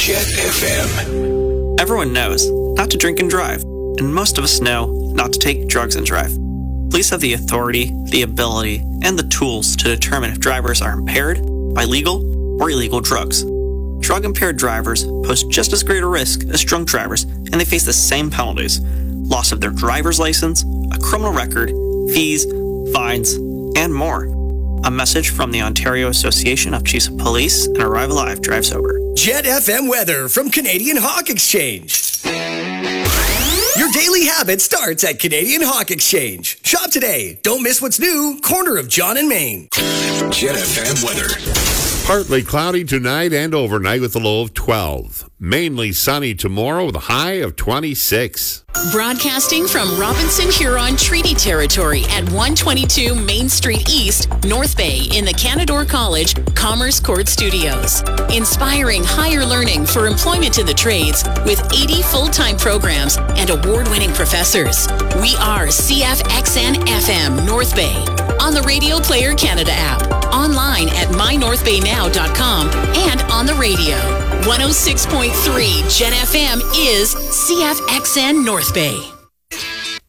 Jet FM. Everyone knows not to drink and drive, and most of us know not to take drugs and drive. Police have the authority, the ability, and the tools to determine if drivers are impaired by legal or illegal drugs. Drug-impaired drivers pose just as great a risk as drunk drivers, and they face the same penalties: loss of their driver's license, a criminal record, fees, fines, and more. A message from the Ontario Association of Chiefs of Police and Arrive Alive Drive Sober. Jet FM weather from Canadian Hawk Exchange. Your daily habit starts at Canadian Hawk Exchange. Shop today. Don't miss what's new. Corner of John and Main. Jet FM weather. Partly cloudy tonight and overnight with a low of 12. Mainly sunny tomorrow with a high of 26. Broadcasting from Robinson Huron Treaty Territory at 122 Main Street East, North Bay in the Canadore College Commerce Court Studios. Inspiring higher learning for employment in the trades with 80 full-time programs and award-winning professors. We are CFXN FM North Bay on the Radio Player Canada app, online at mynorthbaynow.com, and on the radio. 106.3 Jet FM is CFXN North Bay.